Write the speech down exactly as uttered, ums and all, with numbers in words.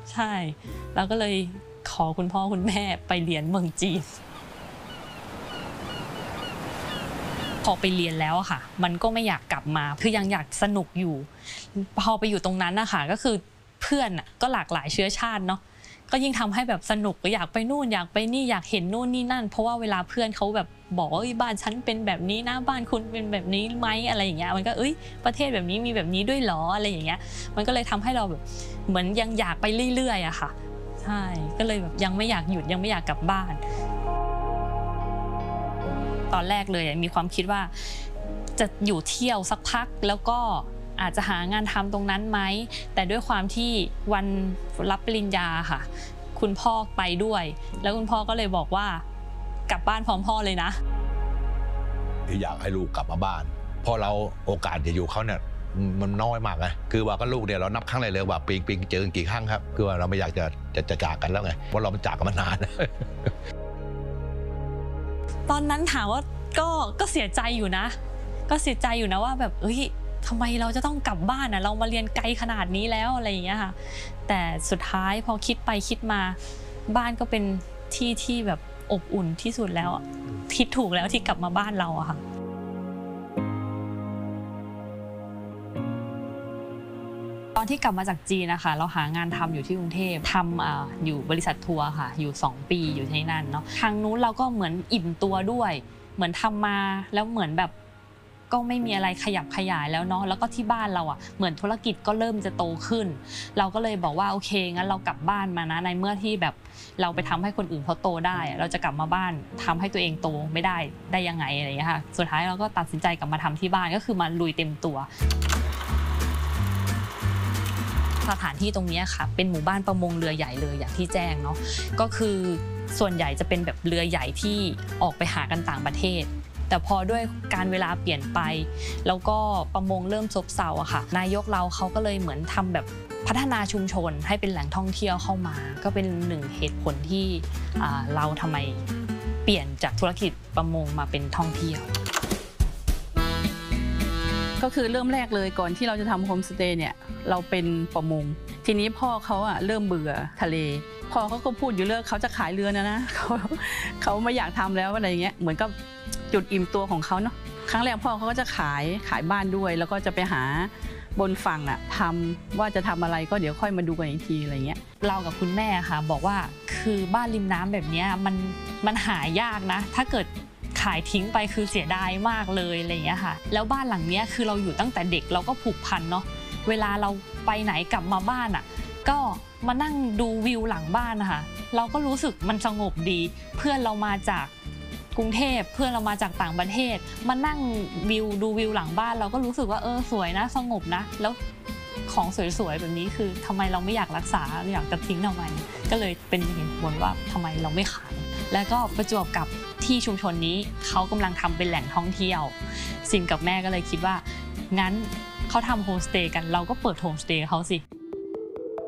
ใช่แล้วก็เลยขอคุณพ่อคุณแม่ไปเรียนเมืองจีนพอไปเรียนแล้วค่ะมันก็ไม่อยากกลับมาคือยังอยากสนุกอยู่พอไปอยู่ตรงนั้นนะคะก็คือเพื่อนก็หลากหลายเชื้อชาติเนาะก็ยิ่งทำให้แบบสนุกก็อยากไปนู่นอยากไปนี่อยากเห็นนู่นนี่นั่นเพราะว่าเวลาเพื่อนเขาแบบบอกว่าบ้านฉันเป็นแบบนี้นะบ้านคุณเป็นแบบนี้ไหมอะไรอย่างเงี้ยมันก็เอ้ยประเทศแบบนี้มีแบบนี้ด้วยหรออะไรอย่างเงี้ยมันก็เลยทำให้เราแบบเหมือนยังอยากไปเรื่อยๆอะค่ะใช่ก็เลยแบบยังไม่อยากหยุดยังไม่อยากกลับบ้านตอนแรกเลยมีความคิดว่าจะอยู่เที่ยวสักพักแล้วก็อาจจะหางานทำตรงนั้นไหมแต่ด้วยความที่วันรับปริญญาค่ะคุณพ่อไปด้วยแล้วคุณพ่อก็เลยบอกว่ากลับบ้านพร้อมพ่อเลยนะอยากให้ลูกกลับมาบ้านเพราะเราโอกาสจะอยู่เขาเนี่ยมันน้อยมากไงคือว่าก็ลูกเนี่ยเรานับครั้งเลยเลยว่าปีปีเจอกันกี่ครั้งครับคือว่าเราไม่อยากจะจะจะจากกันแล้วไงเพราะเรามันจากกันมานานตอนนั้นถามว่าก็ก็เสียใจอยู่นะก็เสียใจอยู่นะว่าแบบเอ้ยทำไมเราจะต้องกลับบ้านนะเรามาเรียนไกลขนาดนี้แล้วอะไรอย่างเงี้ยค่ะแต่สุดท้ายพอคิดไปคิดมาบ้านก็เป็นที่ที่แบบอบอุ่นที่สุดแล้วคิดถูกแล้วที่กลับมาบ้านเราอะค่ะตอนที่กลับมาจากจีนนะคะเราหางานทำอยู่ที่กรุงเทพทำ อ, อยู่บริษัททัวร์ค่ะอยู่สองปีอยู่ที่นั่นเนาะทางนู้นเราก็เหมือนอิ่มตัวด้วยเหมือนทำมาแล้วเหมือนแบบก็ไม่มีอะไรขยับขยายแล้วเนาะแล้วก็ที่บ้านเราอ่ะเหมือนธุรกิจก็เริ่มจะโตขึ้นเราก็เลยบอกว่าโอเคงั้นเรากลับบ้านมานะในเมื่อที่แบบเราไปทำให้คนอื่นเขาโตได้เราจะกลับมาบ้านทำให้ตัวเองโตไม่ได้ได้ยังไงอะไรอย่างเงี้ยค่ะสุดท้ายเราก็ตัดสินใจกลับมาทำที่บ้านก็คือมาลุยเต็มตัวสถานที่ตรงนี้ค่ะเป็นหมู่บ้านประมงเรือใหญ่เลยอย่างที่แจ้งเนาะก็คือส่วนใหญ่จะเป็นแบบเรือใหญ่ที่ออกไปหากันต่างประเทศแต่พอด้วยการเวลาเปลี่ยนไปแล้วก็ประมงเริ่มซบเซาอะค่ะนายกเราเขาก็เลยเหมือนทำแบบพัฒนาชุมชนให้เป็นแหล่งท่องเที่ยวเข้ามาก็เป็นหนึ่งเหตุผลที่เราทำไมเปลี่ยนจากธุรกิจประมงมาเป็นท่องเที่ยวก็คือเริ่มแรกเลยก่อนที่เราจะทำโฮมสเตย์เนี่ยเราเป็นประมงทีนี้พ่อเขาอะเริ่มเบื่อทะเลพ่อเขาก็พูดอยู่เรื่องเขาจะขายเรือนะนะเขาเขาไม่อยากทำแล้วอะไรเงี้ยเหมือนกับจุดอิ่มตัวของเขาเนาะครั้งแรกพ่อเขาก็จะขายขายบ้านด้วยแล้วก็จะไปหาบนฝั่งอะทำว่าจะทำอะไรก็เดี๋ยวค่อยมาดูกันอีกทีอะไรเงี้ยเรากับคุณแม่ค่ะบอกว่าคือบ้านริมน้ำแบบนี้มันมันหายากนะถ้าเกิดขายทิ้งไปคือเสียดายมากเลยอะไรอย่างเงี้ยค่ะแล้วบ้านหลังนี้คือเราอยู่ตั้งแต่เด็กเราก็ผูกพันเนาะเวลาเราไปไหนกลับมาบ้านอ่ะก็มานั่งดูวิวหลังบ้านนะคะเราก็รู้สึกมันสงบดีเพื่อนเรามาจากกรุงเทพเพื่อนเรามาจากต่างประเทศมานั่งวิวดูวิวหลังบ้านเราก็รู้สึกว่าเออสวยนะสงบนะแล้วของสวยๆแบบนี้คือทำไมเราไม่อยากรักษาอยากจะทิ้งทำไมก็เลยเป็นเหตุผลว่าทำไมเราไม่ขายแล้วก็ประจวบกับที่ชุมชนนี้เขากำลังทำเป็นแหล่งท่องเที่ยวซินกับแม่ก็เลยคิดว่างั้นเขาทำโฮมสเตย์กันเราก็เปิดโฮมสเตย์เขาสิ